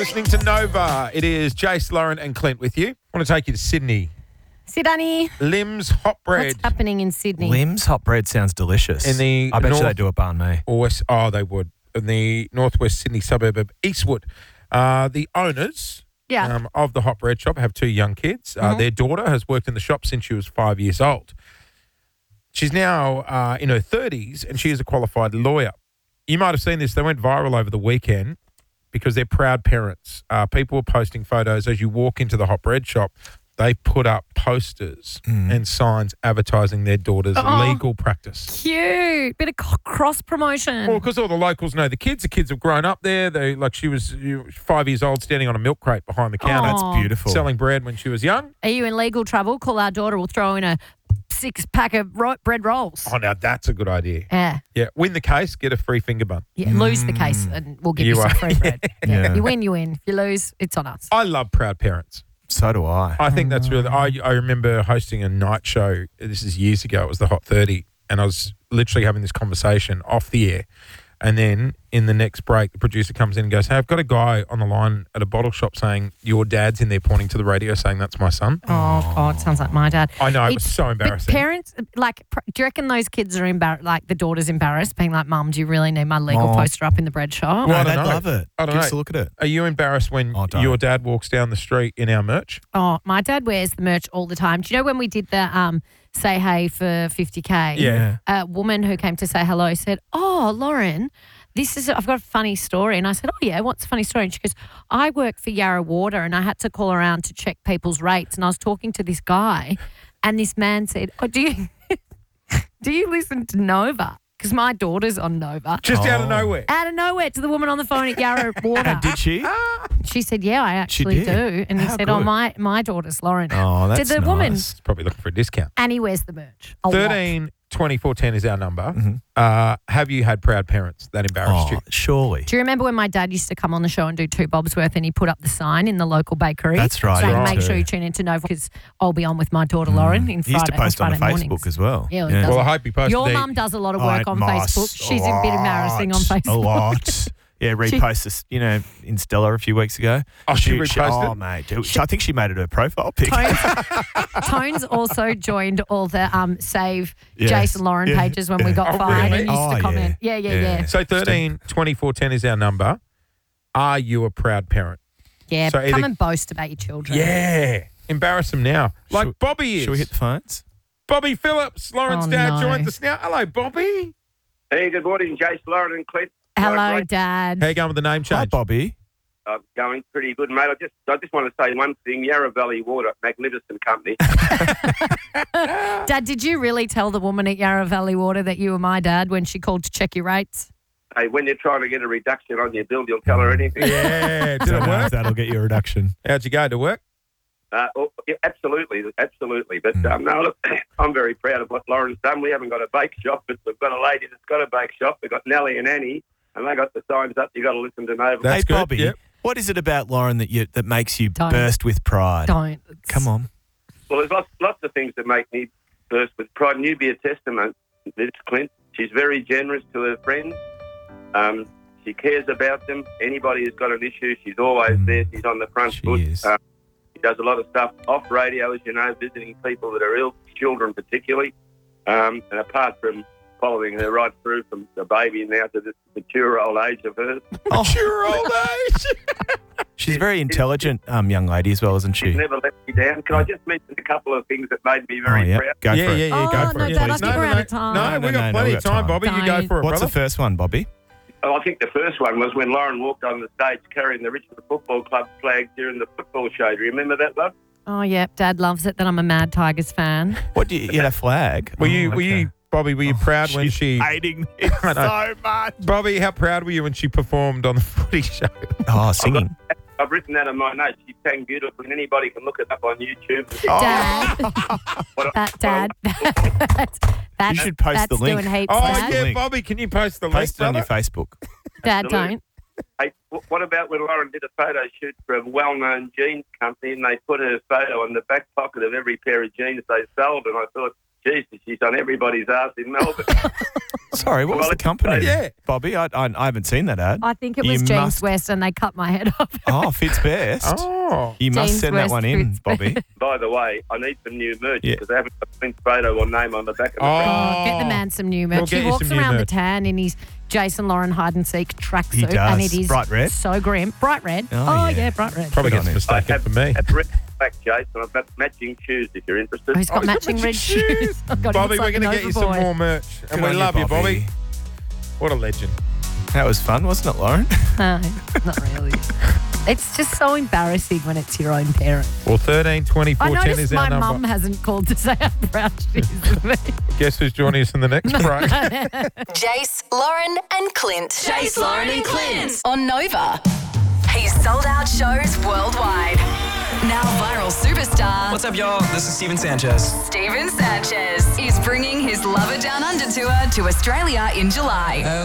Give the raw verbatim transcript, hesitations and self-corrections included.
Listening to Nova. It is Jace, Lauren and Clint with you. I want to take you to Sydney. Sydney. Lim's Hot Bread. What's happening in Sydney? Lim's hot bread sounds delicious. In the I bet north- you they do a banh mi. Or West, oh, they would. In the northwest Sydney suburb of Eastwood. Uh, the owners Yeah. um, of the Hot Bread shop have two young kids. Uh, Mhm. Their daughter has worked in the shop since she was five years old. She's now uh, in her thirties and she is a qualified lawyer. You might have seen this. They went viral over the weekend because they're proud parents. Uh, people were posting photos as you walk into the Hot Bread shop. They put up posters Mm. and signs advertising their daughter's Oh. legal practice. Cute. Bit of c- cross promotion. Well, because all the locals know the kids. The kids have grown up there. They like she was you know, five years old, standing on a milk crate behind the counter, Aw. That's beautiful. selling bread when she was young. Are you in legal trouble? Call our daughter. We'll throw in a six pack of ro- bread rolls. Oh, now that's a good idea. Yeah. Yeah, win the case, get a free finger bun. Yeah. Lose the case and we'll give you, You some are- free bread. Yeah. Yeah. You win, you win. If you lose, it's on us. I love proud parents. So do I. I think that's really. I I remember hosting a night show. This is years ago. It was the Hot thirty, and I was literally having this conversation off the air. And then in the next break, the producer comes in and goes, "Hey, I've got a guy on the line at a bottle shop saying your dad's in there, pointing to the radio, saying that's my son." Oh, God. Sounds like my dad. I know it It's- was so But embarrassing. parents, like, pr- do you reckon those kids are embarrassed? Like, the daughter's embarrassed, being like, "Mum, do you really need my legal Oh. poster up in the bread shop?" Well, I no, don't they'd know. love it. I don't Give us know. a look at it. Are you embarrassed when Oh, don't. your dad walks down the street in our merch? Oh, my dad wears the merch all the time. Do you know when we did the um, say hey for fifty K? Yeah. A woman who came to say hello said, "Oh, Lauren, this is, I've got a funny story." And I said, "Oh, yeah, what's a funny story?" And she goes, "I work for Yarra Water and I had to call around to check people's rates. And I was talking to this guy and this man said, oh, do you, do you listen to Nova? Because my daughter's on Nova." Just out of Oh. nowhere. Out of nowhere to the woman on the phone at Yarra Water. And did she? She said, "Yeah, I actually did? do." And he How said, "Oh, good. my, my daughter's Lauren." Oh, that's Did the woman- nice. It's probably looking for a discount. And he wears the merch. A lot. Thirteen twenty-four ten is our number. Mhm. Uh, have you had proud parents that embarrassed Oh, you? surely. Do you remember when my dad used to come on the show and do two bobs worth and he put up the sign in the local bakery? That's right, Saying, yeah, make too. sure you tune into Nova because I'll be on with my daughter Lauren in He used to Friday, post on, Friday the Facebook mornings. as well. Yeah, he does. Well, I hope he posted Your the- mum does a lot of Oh, work on Moss, Facebook. a She's a bit embarrassing on lot, Facebook. A lot. Yeah, repost this, you know, in Stella a few weeks ago. Oh, she reposted? Oh, mate. dude, I think she made it her profile pic. Tones, Tones also joined all the um, Save Yes. Jason Lauren Yeah. pages when we got Oh, fired really? and used Oh, to comment. yeah. Yeah, yeah, yeah. Yeah. So thirteen twenty-four ten is our number. Are you a proud parent? Yeah, So come either- and boast about your children. Yeah. Embarrass them now. Like Should- Bobby is. Should we hit the phones? Bobby Phillips, Lauren's Oh, dad, no. joins us now. Hello, Bobby. Hey, good morning, Jace, Lauren and Clint. Hello, Uh, great. Dad. How you going with the name Hi, change? Bobby. Uh, going pretty good, mate. I just, I just want to say one thing. Yarra Valley Water, magnificent company. Dad, did you really tell the woman at Yarra Valley Water that you were my dad when she called to check your rates? Hey, when you're trying to get a reduction on your bill, you'll tell her anything. Yeah. Did Don't it know if work? that'll get you a reduction. How'd you go to work? Uh, oh, yeah, absolutely, absolutely. But Mm. um, no, look, I'm very proud of what Lauren's done. We haven't got a bake shop, but we've got a lady that's got a bake shop. We've got Nellie and Annie, and they got the signs up. You got to listen to Nova. That's hey, good, Bobby, yep. what is it about Lauren that you that makes you Don't. burst with pride? Don't. Come on. Well, there's lots, lots of things that make me burst with pride, and you be a testament. This Clint, she's very generous to her friends. Um, she cares about them. Anybody who's got an issue, she's always Mm. there. She's on the front She foot. is. Uh, she does a lot of stuff off radio, as you know, visiting people that are ill, children particularly. Um, and apart from following her right through from the baby now to this mature old age of hers, Oh, Your old age. she's a very intelligent um, young lady as well, isn't she's she? never let me down. Can I just mention a couple of things that made me Oh, very yeah. proud? Go yeah, for it. yeah, yeah. Oh, go for no, it. Dad, I please. think we're out of time. No, No, we no, got no, plenty we of got time, time. Bobby. You go Don't. for it, What's brother. the first one, Bobby? Oh, I think the first one was when Lauren walked on the stage carrying the Richmond Football Club flag during the football show. Do you remember that, love? Oh, yeah. Dad loves it that I'm a Mad Tigers fan. What do you, you had a flag? Were you, Oh, were okay. you, Bobby? Were you proud when She's she? hating it I know. so much. Bobby, how proud were you when she performed on the footy show? Oh, singing. I've written that on my notes. She sang beautifully, and anybody can look it up on YouTube. Oh. Dad. What- that, Dad. that's, that's, You should post that's the link. doing heaps, Oh Dad. yeah, link. Bobby, can you post the Post it link, on your brother? Facebook. Dad, Absolutely. don't. Hey, wh- what about when Lauren did a photo shoot for a well-known jeans company, and they put her photo on the back pocket of every pair of jeans they sold, and I thought, Jesus, she's on everybody's ass in Melbourne. Sorry, what was Well, the company? Yeah. Bobby, I, I, I haven't seen that ad. I think it You was James must- West and they cut my head off. Oh, fits best. Oh. You must James send that West one in, fits Bobby. By the way, I need some new merch Yeah. because I haven't got Clint's photo or name on the back of the Oh. front. Oh, get the man some new We'll merch. get He you walks some new around the merch. tan in his Jason Lauren hide and seek He tracksuit, does. and it is Bright red? so grim. Bright red. Oh, Oh, yeah. yeah. bright red. Probably Good gets on him. mistaken have, for me. have red black, Jason. I've got matching shoes if you're interested. Oh, he's got Oh, he's got matching matching red shoes. shoes. Oh, God, he Bobby, looks we're like going to an get you some overboy. more merch. Good And we on love you, Bobby. What a legend. That was fun, wasn't it, Lauren? No, not really. It's just so embarrassing when it's your own parent. Well, thirteen twenty I four ten noticed is my our number. mum hasn't called to say how proud she is of me. Guess who's joining us in the next break? Jace, Lauren, and Clint. Jace, Lauren, and Clint on Nova. He's sold out shows worldwide. Now viral superstar What's up, y'all? This is Steven Sanchez. Steven Sanchez is bringing his Lover Down Under tour to Australia in July.